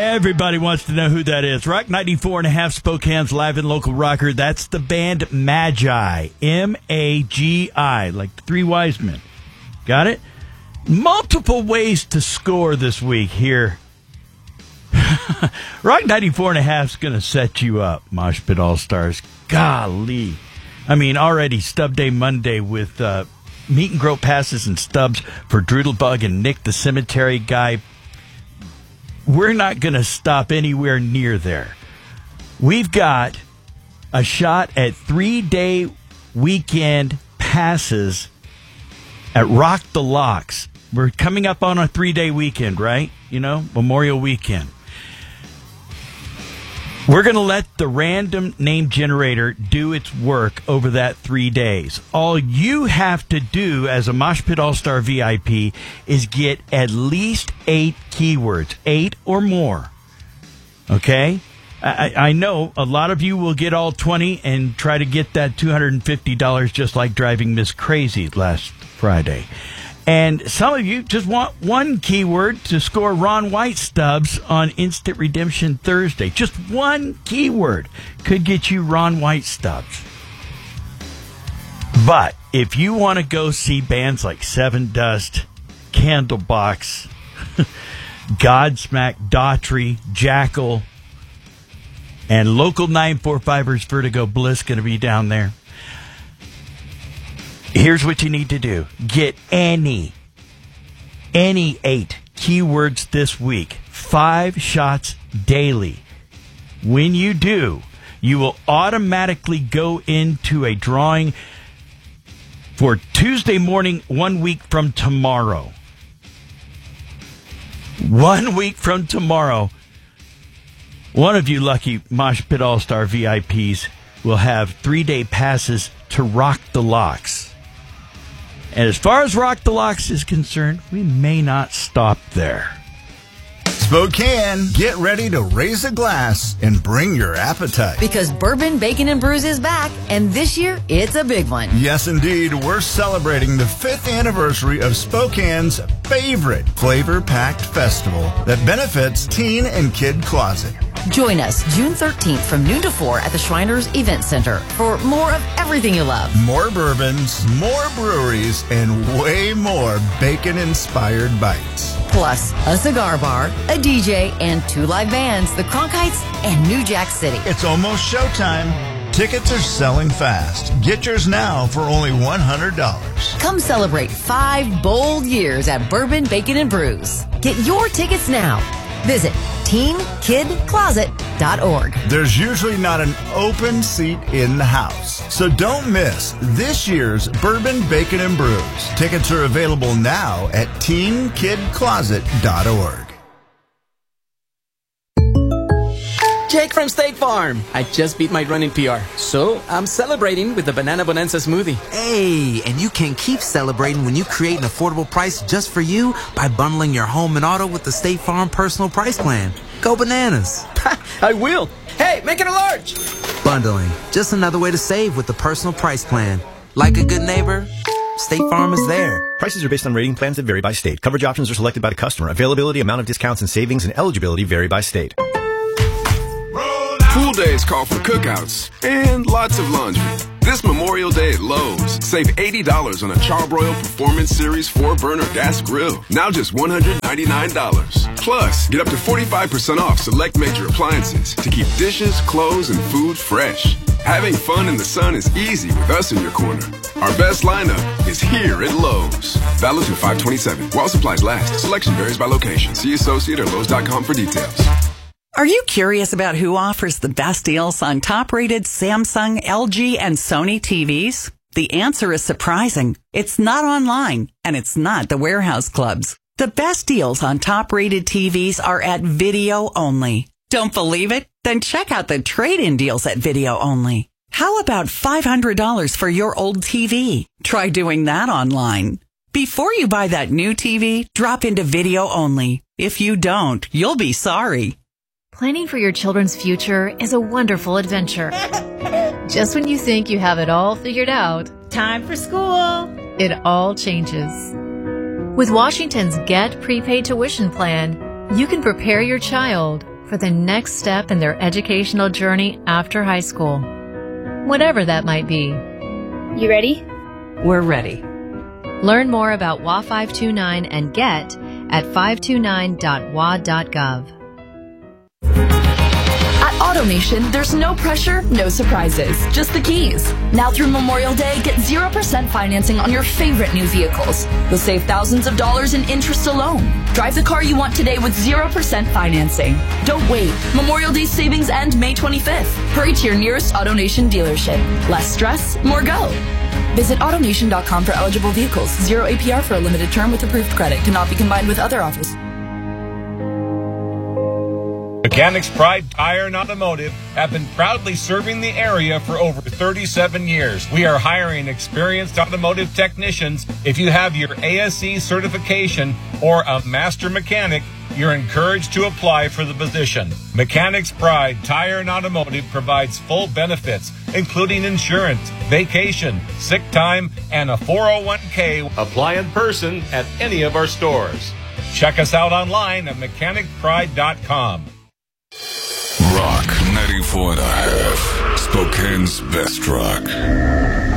Everybody wants to know who that is. Rock 94.5, Spokane's live and local rocker. That's the band Magi. M-A-G-I, like the three wise men. Got it? Multiple ways to score this week here. Rock 94.5 is going to set you up, Mosh Pit All-Stars. Golly. I mean, already Stub Day Monday with meet and grow passes and stubs for Droodlebug and Nick the Cemetery Guy. We're not going to stop anywhere near there. We've got a shot at 3-day weekend passes at Rock the Locks. We're coming up on a 3-day weekend, right? You know, Memorial Weekend. We're going to let the random name generator do its work over that 3 days. All you have to do as a Mosh Pit All-Star VIP is get at least 8 keywords, 8 or more. Okay? I know a lot of you will get all 20 and try to get that $250 just like driving Miss Crazy last Friday. And some of you just want one keyword to score Ron White stubs on Instant Redemption Thursday. Just one keyword could get you Ron White stubs. But if you want to go see bands like Seven Dust, Candlebox, Godsmack, Daughtry, Jackal, and local 945ers Vertigo Bliss going to be down there. Here's what you need to do. Get any 8 keywords this week. 5 shots daily. When you do, you will automatically go into a drawing for Tuesday morning 1 week from tomorrow. 1 week from tomorrow, one of you lucky Mosh Pit All-Star VIPs will have 3-day passes to Rock the Locks. And as far as Rock the Locks is concerned, we may not stop there. Spokane, get ready to raise a glass and bring your appetite. Because Bourbon, Bacon, and Brews is back, and this year, it's a big one. Yes, indeed. We're celebrating the 5th anniversary of Spokane's favorite flavor-packed festival that benefits Teen and Kid Closet. Join us June 13th from noon to 4 at the Shriners Event Center for more of everything you love. More bourbons, more breweries, and way more bacon-inspired bites. Plus, a cigar bar, a DJ, and 2 live bands, the Cronkites and New Jack City. It's almost showtime. Tickets are selling fast. Get yours now for only $100. Come celebrate 5 bold years at Bourbon, Bacon, and Brews. Get your tickets now. Visit teenkidcloset.org. There's usually not an open seat in the house, so don't miss this year's Bourbon, Bacon, and Brews. Tickets are available now at teenkidcloset.org. Jake from State Farm. I just beat my running PR, so I'm celebrating with the Banana Bonanza smoothie. Hey, and you can keep celebrating when you create an affordable price just for you by bundling your home and auto with the State Farm Personal Price Plan. Go bananas. I will. Hey, make it a large. Bundling, just another way to save with the Personal Price Plan. Like a good neighbor, State Farm is there. Prices are based on rating plans that vary by state. Coverage options are selected by the customer. Availability, amount of discounts and savings, and eligibility vary by state. Pool days call for cookouts and lots of laundry. This Memorial Day at Lowe's, save $80 on a Charbroil Performance Series 4-burner gas grill. Now just $199. Plus, get up to 45% off select major appliances to keep dishes, clothes, and food fresh. Having fun in the sun is easy with us in your corner. Our best lineup is here at Lowe's. Valid through 5/27. While supplies last. Selection varies by location. See associate or Lowe's.com for details. Are you curious about who offers the best deals on top-rated Samsung, LG, and Sony TVs? The answer is surprising. It's not online, and it's not the warehouse clubs. The best deals on top-rated TVs are at Video Only. Don't believe it? Then check out the trade-in deals at Video Only. How about $500 for your old TV? Try doing that online. Before you buy that new TV, drop into Video Only. If you don't, you'll be sorry. Planning for your children's future is a wonderful adventure. Just when you think you have it all figured out, time for school. It all changes. With Washington's Get Prepaid Tuition Plan, you can prepare your child for the next step in their educational journey after high school, whatever that might be. You ready? We're ready. Learn more about WA 529 and GET at 529.wa.gov. At AutoNation, there's no pressure, no surprises, just the keys. Now through Memorial Day, get 0% financing on your favorite new vehicles. You'll save thousands of dollars in interest alone. Drive the car you want today with 0% financing. Don't wait. Memorial Day savings end May 25th. Hurry to your nearest AutoNation dealership. Less stress, more go. Visit AutoNation.com for eligible vehicles. 0 APR for a limited term with approved credit. Cannot be combined with other offers. Mechanics Pride Tire and Automotive have been proudly serving the area for over 37 years. We are hiring experienced automotive technicians. If you have your ASE certification or a master mechanic, you're encouraged to apply for the position. Mechanics Pride Tire and Automotive provides full benefits, including insurance, vacation, sick time, and a 401k. Apply in person at any of our stores. Check us out online at mechanicpride.com. Rock 94.5, Spokane's best rock.